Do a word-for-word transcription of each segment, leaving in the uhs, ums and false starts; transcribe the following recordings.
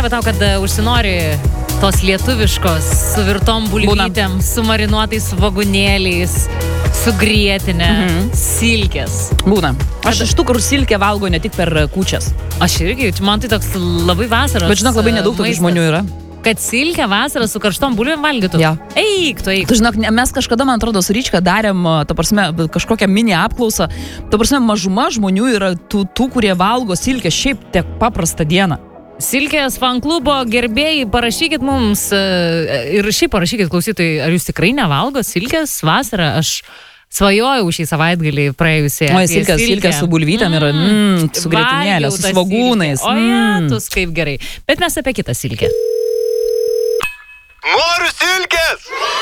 apie tau, kad uh, užsinori tos lietuviškos, su virtom bulvytėm, su marinuotais vagonėliais, su grietinė, mhm. silkės. Būna. Aš iš tų, kur silkę valgo ne tik per kūčias. Aš irgi, man tai toks labai vasaros. Bet žinok, labai nedaug tokių žmonių yra. Kad silkę vasarą su karštom bulvėm valgytų. Ja. Eik, tu eik. Tu žinok, mes kažkada, man atrodo, su Ryčka darėm, ta prasme, kažkokią mini apklausą. Ta prasme, mažuma žmonių yra tų, tų kurie valgo silkę šiaip tiek paprastą dieną. Silkės fanklubo gerbėjai, parašykit mums ir šiaip parašykit klausytojai, ar jūs tikrai nevalgo silkės vasarą? Aš svajojau šį savaitgalį praėjusią. O, silkės, silkės su bulvytėm yra, mm, su grietinėlė, su svogūnais. O, jetus, kaip gerai. Bet mes apie kitą silkę. Noriu silkės!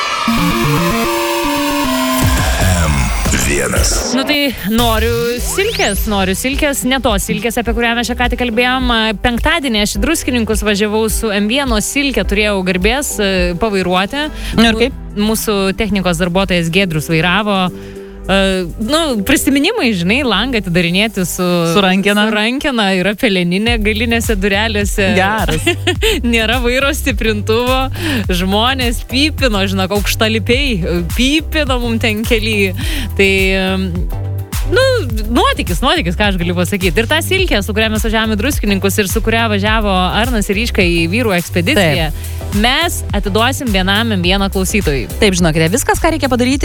M vienas. Nu tai noriu silkės, noriu silkės, ne tos silkės, apie kurią mes čia ką tik kalbėjom. Penktadienį aš į Druskininkus važiavau su M vienas silkę, turėjau garbės pavairuoti. Nu ir kaip? Mūsų technikos darbuotojas Giedrius vairavo. Uh, nu, prisiminimai, žinai, langą atidarinėti su, su rankena. Su rankena, yra peleninė galinėse durelėse. Geras. Nėra vairo stiprintuvo. Žmonės pypino, žinok, aukštalipiai pypino mum ten kely. Tai, nu, nuotykis, nuotykis, ką aš galiu pasakyti. Ir tą silkę, su kuria mes važiavome Druskininkus ir su kuria važiavo Arnas ir Ryška į vyrų ekspediciją, taip. Mes atiduosim vienam vieną klausytojui. Taip, žinokite, viskas, ką reikia padaryti,